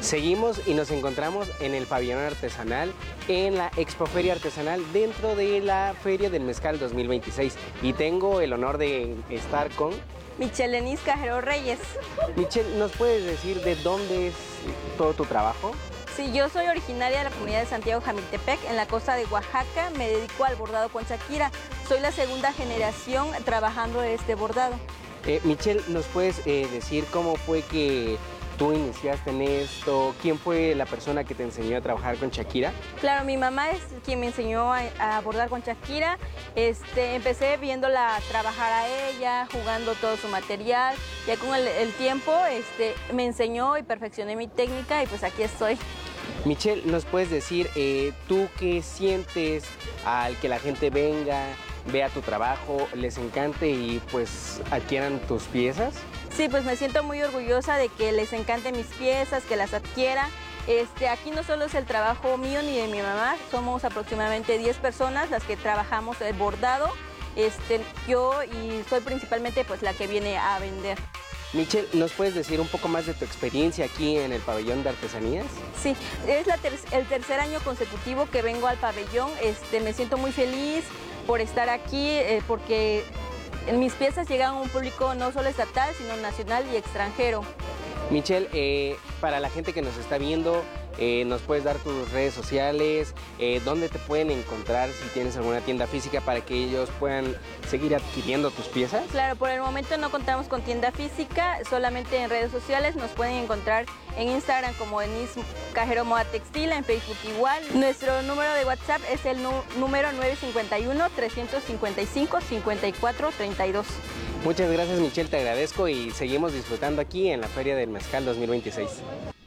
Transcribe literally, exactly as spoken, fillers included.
Seguimos y nos encontramos en el pabellón artesanal, en la Expoferia Artesanal, dentro de la Feria del Mezcal dos mil veintiséis. Y tengo el honor de estar con... Michelle Denise Cajero Reyes. Michelle, ¿nos puedes decir de dónde es todo tu trabajo? Sí, yo soy originaria de la comunidad de Santiago Jamiltepec, en la costa de Oaxaca. Me dedico al bordado con Shakira. Soy la segunda generación trabajando este bordado. Eh, Michelle, ¿nos puedes eh, decir cómo fue que tú iniciaste en esto? ¿Quién fue la persona que te enseñó a trabajar con Shakira? Claro, mi mamá es quien me enseñó a, a bordar con Shakira. Este, empecé viéndola trabajar a ella, jugando todo su material. Ya con el, el tiempo este, me enseñó y perfeccioné mi técnica y pues aquí estoy. Michelle, ¿nos puedes decir eh, tú qué sientes al que la gente venga, vea tu trabajo, les encante y pues adquieran tus piezas? Sí, pues me siento muy orgullosa de que les encanten mis piezas, que las adquieran. Este, aquí no solo es el trabajo mío ni de mi mamá, somos aproximadamente diez personas las que trabajamos el bordado. Este, yo y soy principalmente pues la que viene a vender. Michelle, ¿nos puedes decir un poco más de tu experiencia aquí en el pabellón de artesanías? Sí, es la ter el tercer año consecutivo que vengo al pabellón. Este, me siento muy feliz por estar aquí, eh, porque mis piezas llegan a un público no solo estatal, sino nacional y extranjero. Michelle, eh, para la gente que nos está viendo, eh, ¿nos puedes dar tus redes sociales? Eh, ¿Dónde te pueden encontrar si tienes alguna tienda física para que ellos puedan seguir adquiriendo tus piezas? Claro, por el momento no contamos con tienda física, solamente en redes sociales. Nos pueden encontrar en Instagram como Denise Cajero Moda Textil, en Facebook igual. Nuestro número de WhatsApp es el número nueve cinco uno, tres cinco cinco, cinco cuatro tres dos. Muchas gracias, Michelle, te agradezco y seguimos disfrutando aquí en la Feria del Mezcal dos mil veintiséis.